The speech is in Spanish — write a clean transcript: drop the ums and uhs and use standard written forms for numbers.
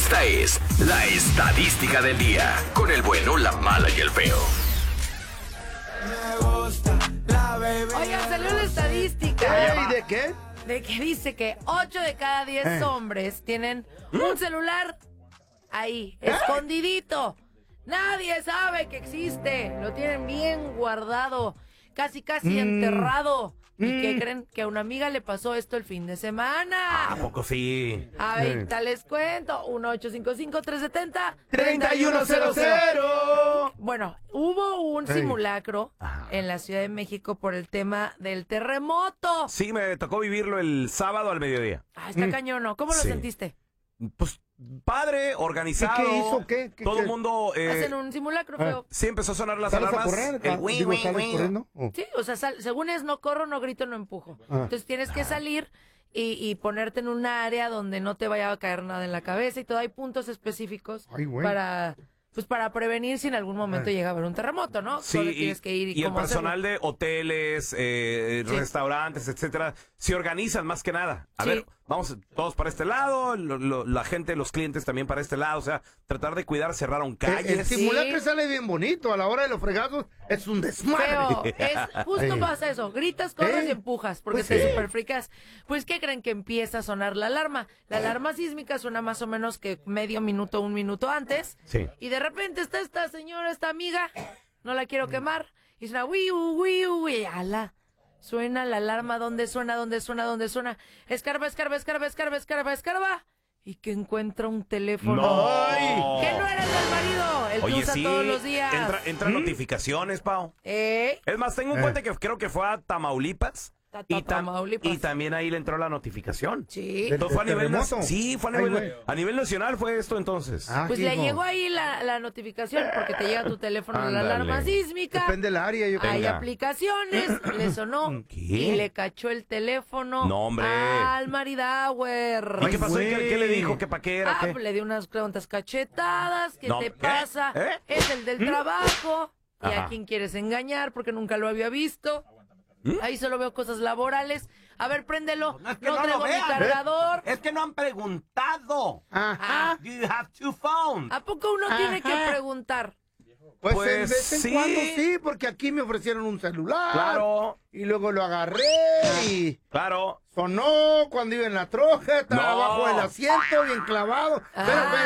Esta es la estadística del día. Con el bueno, la mala y el feo. Oigan, salió la estadística. ¿Y de qué? De que dice que 8 de cada 10 hombres tienen un celular ahí, escondidito. Nadie sabe que existe. Lo tienen bien guardado, casi enterrado. ¿Y qué creen? Que a una amiga le pasó esto el fin de semana. ¿A poco sí? Ahorita les cuento. 1-855-370-3100. Bueno, hubo un simulacro en la Ciudad de México por el tema del terremoto. Sí, me tocó vivirlo el sábado al mediodía. Está cañón, ¿no? ¿Cómo lo Sí. sentiste? Pues padre, organizado. ¿Qué hizo? ¿Qué? Todo el mundo... Hacen un simulacro, feo. Sí, empezó a sonar las ¿Sales a alarmas. correr? El wing, Digo, wing, ¿sales wing. corriendo? Oh. Sí, o sea, según es no corro, no grito, no empujo. Entonces tienes que salir y ponerte en un área donde no te vaya a caer nada en la cabeza y todo. Hay puntos específicos Ay, güey. para prevenir si en algún momento llega a haber un terremoto, ¿no? Sí, Solo tienes que ir y el cómo personal hacerlo. de hoteles, restaurantes, etcétera, se organizan más que nada. A Sí. ver, vamos todos para este lado, la gente, los clientes también para este lado, o sea, tratar de cuidar, cerraron El calles. simulacro sale bien bonito. A la hora de los fregazos es un desmadre. Feo, justo pasa eso, gritas, corres y empujas, porque te superfricas. Pues, ¿qué creen? Que empieza a sonar la alarma? La alarma sísmica suena más o menos que medio minuto, un minuto antes, Sí. y de repente está esta señora, esta amiga, no la quiero quemar, y suena, uy, ala. Suena la alarma, ¿dónde suena? Escarba, y que encuentra un teléfono. ¡No! Que no era el del marido, el que Oye, usa sí, todos los días. entra notificaciones, Pau. ¿Eh? Es más, tengo un cuenta que creo que fue a Tamaulipas. Tamaulipas. Y también ahí le entró la notificación. Sí. Entonces fue a nivel terremoto? sí, fue Ay, güey. a nivel nacional fue esto entonces. Pues le llegó ahí la notificación porque te llega tu teléfono de la Ándale. alarma sísmica. Depende del área, yo creo. Hay Venga. aplicaciones, le sonó ¿Qué? y le cachó el teléfono No, hombre. al maridauer. ¿Y qué pasó? güey. ¿Qué le dijo? ¿Que para qué era? ¿Qué? Pues le dio unas cuantas cachetadas. ¿Qué No, te ¿qué? pasa? ¿Eh? Es el del trabajo. ¿Y Ajá. a quién quieres engañar? Porque nunca lo había visto. Ahí solo veo cosas laborales. A ver, préndelo. No, es que No no lo traigo mi vean. cargador. Es que no han preguntado. Ah, Do you have two phones? ¿a poco uno tiene que preguntar? Pues, Pues en vez en sí. cuando sí, porque aquí me ofrecieron un celular. Claro. Y luego lo agarré y Claro. sonó cuando iba en la troja, estaba No. abajo del asiento, bien clavado. Pero,